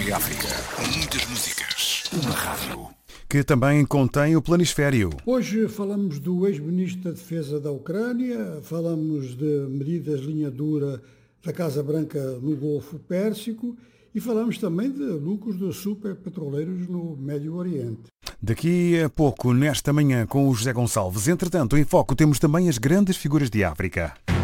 de África. Muitas músicas. Uma rádio. Que também contém o planisfério. Hoje falamos do ex-ministro da Defesa da Ucrânia, falamos de medidas linha dura da Casa Branca no Golfo Pérsico e falamos também de lucros dos superpetroleiros no Médio Oriente. Daqui a pouco, nesta manhã, com o José Gonçalves. Entretanto, em foco temos também as grandes figuras de África.